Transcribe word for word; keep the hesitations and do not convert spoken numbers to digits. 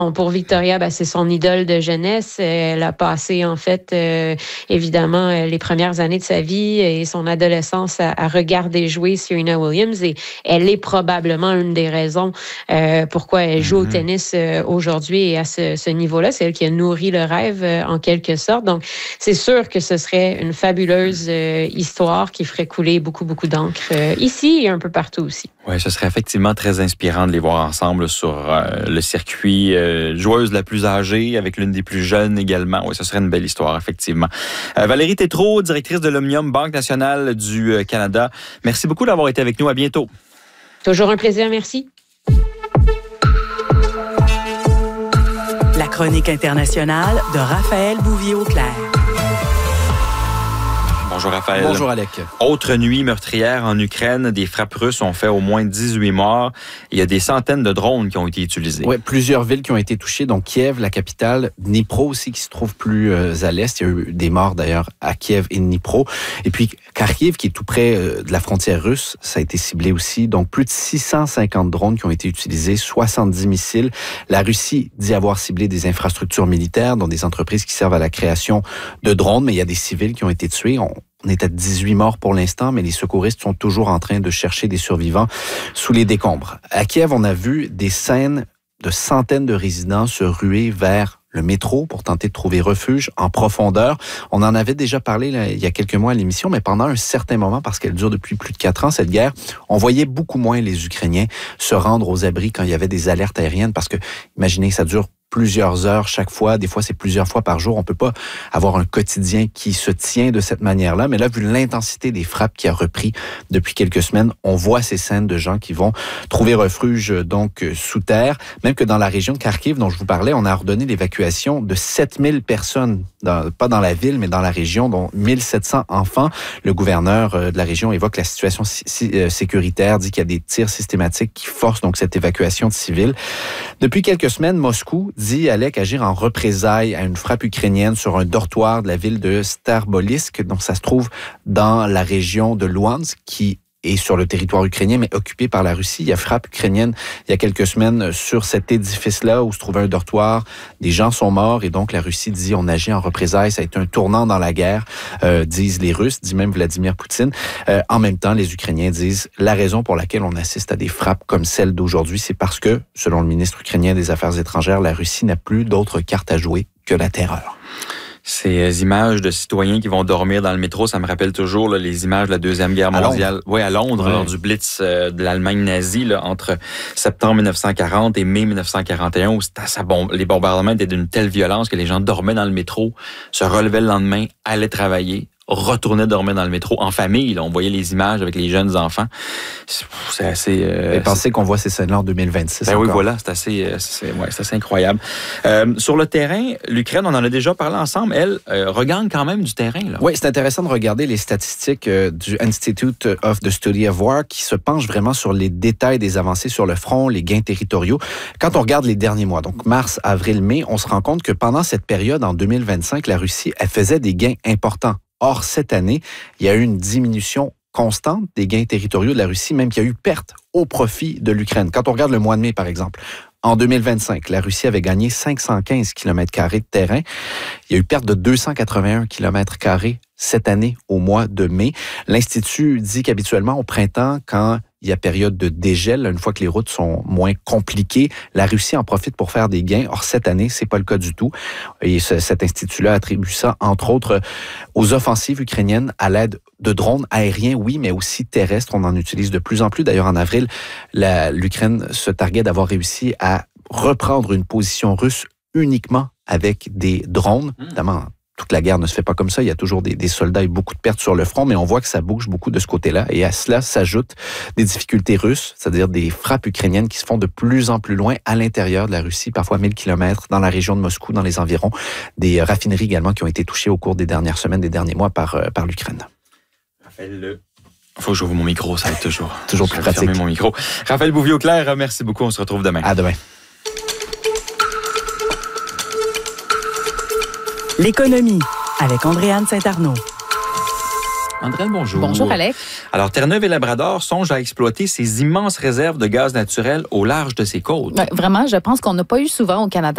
Pour Victoria, ben, c'est son idole de jeunesse. Elle a passé, en fait, euh, évidemment, les premières années de sa vie et son adolescence à, à regarder jouer Serena Williams. Et elle est probablement une des raisons euh, pourquoi elle joue mm-hmm. au tennis euh, aujourd'hui et à ce, ce niveau-là. C'est elle qui a nourri le rêve, euh, en quelque sorte. Donc, c'est sûr que ce serait une fabuleuse euh, histoire qui ferait couler beaucoup, beaucoup d'encre euh, ici et un peu partout aussi. Oui, ce serait effectivement très inspirant de les voir ensemble sur euh, le circuit. Euh, joueuse la plus âgée avec l'une des plus jeunes également. Oui, ce serait une belle histoire, effectivement. Euh, Valérie Tétrault, directrice de l'Omnium, Banque nationale du euh, Canada. Merci beaucoup d'avoir été avec nous. À bientôt. Toujours un plaisir, merci. La chronique internationale de Raphaël Bouvier-Auclair. Bonjour Raphaël. Bonjour Alec. Autre nuit meurtrière en Ukraine, des frappes russes ont fait au moins dix-huit morts. Il y a des centaines de drones qui ont été utilisés. Oui, plusieurs villes qui ont été touchées, donc Kiev, la capitale, Dnipro aussi qui se trouve plus euh, à l'est. Il y a eu des morts d'ailleurs à Kiev et Dnipro. Et puis Kharkiv qui est tout près euh, de la frontière russe, ça a été ciblé aussi. Donc plus de six cent cinquante drones qui ont été utilisés, soixante-dix missiles. La Russie dit avoir ciblé des infrastructures militaires, dont des entreprises qui servent à la création de drones, mais il y a des civils qui ont été tués. On, On est à dix-huit morts pour l'instant, mais les secouristes sont toujours en train de chercher des survivants sous les décombres. À Kiev, on a vu des scènes de centaines de résidents se ruer vers le métro pour tenter de trouver refuge en profondeur. On en avait déjà parlé là, il y a quelques mois à l'émission, mais pendant un certain moment, parce qu'elle dure depuis plus de quatre ans, cette guerre, on voyait beaucoup moins les Ukrainiens se rendre aux abris quand il y avait des alertes aériennes, parce que, imaginez, ça dure plusieurs heures chaque fois, des fois c'est plusieurs fois par jour. On peut pas avoir un quotidien qui se tient de cette manière-là, mais là, vu l'intensité des frappes qui a repris depuis quelques semaines, on voit ces scènes de gens qui vont trouver refuge donc sous terre. Même que dans la région de Kharkiv, dont je vous parlais, on a ordonné l'évacuation de sept mille personnes, dans, pas dans la ville, mais dans la région, dont mille sept cents enfants. Le gouverneur de la région évoque la situation sécuritaire, dit qu'il y a des tirs systématiques qui forcent donc cette évacuation de civils. Depuis quelques semaines, Moscou dit Alec agir en représailles à une frappe ukrainienne sur un dortoir de la ville de Starobolysk, donc ça se trouve dans la région de Luhansk, qui est sur le territoire ukrainien, mais occupé par la Russie. Il y a frappe ukrainienne il y a quelques semaines sur cet édifice-là où se trouvait un dortoir. Des gens sont morts et donc la Russie dit on agit en représailles. Ça a été un tournant dans la guerre, euh, disent les Russes, dit même Vladimir Poutine. Euh, en même temps, les Ukrainiens disent la raison pour laquelle on assiste à des frappes comme celle d'aujourd'hui, c'est parce que, selon le ministre ukrainien des Affaires étrangères, la Russie n'a plus d'autres cartes à jouer que la terreur. Ces images de citoyens qui vont dormir dans le métro, ça me rappelle toujours là, les images de la Deuxième Guerre mondiale. Oui, à Londres, ouais. lors du Blitz euh, de l'Allemagne nazie, là, entre septembre mille neuf cent quarante et mai mille neuf cent quarante et un, où ça bombe, les bombardements étaient d'une telle violence que les gens dormaient dans le métro, se relevaient le lendemain, allaient travailler, retournaient dormir dans le métro en famille. Là. On voyait les images avec les jeunes enfants. C'est assez... Euh, Et pensez qu'on voit ces scènes-là en deux mille vingt-six. Ben encore. oui, voilà, c'est assez, c'est, ouais, c'est assez incroyable. Euh, sur le terrain, l'Ukraine, on en a déjà parlé ensemble, elle euh, regagne quand même du terrain. Là. Oui, c'est intéressant de regarder les statistiques euh, du Institute of the Study of War qui se penchent vraiment sur les détails des avancées sur le front, les gains territoriaux. Quand on regarde les derniers mois, donc mars, avril, mai, on se rend compte que pendant cette période, en deux mille vingt-cinq, la Russie, elle faisait des gains importants. Or, cette année, il y a eu une diminution constante des gains territoriaux de la Russie, même qu'il y a eu perte au profit de l'Ukraine. Quand on regarde le mois de mai, par exemple, en deux mille vingt-cinq, la Russie avait gagné cinq cent quinze kilomètres carrés de terrain. Il y a eu perte de deux cent quatre-vingt-un kilomètres carrés cette année au mois de mai. L'Institut dit qu'habituellement, au printemps, quand il y a période de dégel, une fois que les routes sont moins compliquées, la Russie en profite pour faire des gains. Or, cette année, c'est pas le cas du tout. Et ce, cet institut-là attribue ça, entre autres, aux offensives ukrainiennes à l'aide de drones aériens, oui, mais aussi terrestres. On en utilise de plus en plus. D'ailleurs, en avril, la, l'Ukraine se targuait d'avoir réussi à reprendre une position russe uniquement avec des drones, notamment. Toute la guerre ne se fait pas comme ça. Il y a toujours des, des soldats et beaucoup de pertes sur le front, mais on voit que ça bouge beaucoup de ce côté-là. Et à cela s'ajoutent des difficultés russes, c'est-à-dire des frappes ukrainiennes qui se font de plus en plus loin à l'intérieur de la Russie, parfois mille kilomètres dans la région de Moscou, dans les environs. Des raffineries également qui ont été touchées au cours des dernières semaines, des derniers mois par, euh, par l'Ukraine. Raphaël, il faut que j'ouvre mon micro, ça va être toujours, toujours plus pratique. Mon micro. Raphaël Bouvier-Auclair, merci beaucoup. On se retrouve demain. À demain. L'économie avec Andréane Saint-Arnaud. Andréane, bonjour. Bonjour, Alex. Alors, Terre-Neuve et Labrador songent à exploiter ces immenses réserves de gaz naturel au large de ses côtes. Ouais, vraiment, je pense qu'on n'a pas eu souvent au Canada